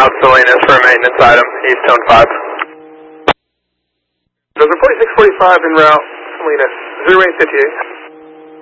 out Salinas for a maintenance item, East Tone 5. Dozer 4645 en route, Salinas, 0858.